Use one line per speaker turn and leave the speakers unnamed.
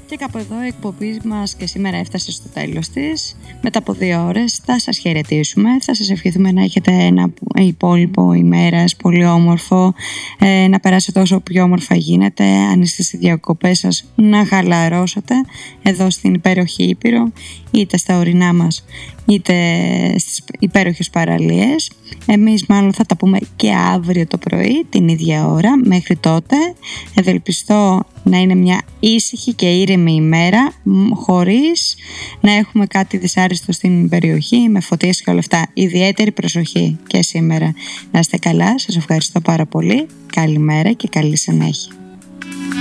Και κάπου εδώ η εκπομπή μας και σήμερα έφτασε στο τέλος της. Μετά από 2 ώρες θα σας χαιρετήσουμε. Θα σας ευχηθούμε να έχετε ένα υπόλοιπο ημέρας πολύ όμορφο, να περάσετε όσο πιο όμορφα γίνεται. Αν είστε στις διακοπές σας, να χαλαρώσετε εδώ στην υπέροχη Ήπειρο, είτε στα ορεινά μας είτε στις υπέροχες παραλίες. Εμείς μάλλον θα τα πούμε και αύριο το πρωί την ίδια ώρα. Μέχρι τότε ευελπιστώ να είναι μια ήσυχη και ήρεμη ημέρα, χωρίς να έχουμε κάτι δυσάρεστο στην περιοχή, με φωτίες και όλα αυτά. Ιδιαίτερη προσοχή και σήμερα. Να είστε καλά, σας ευχαριστώ πάρα πολύ. Καλημέρα και καλή συνέχεια.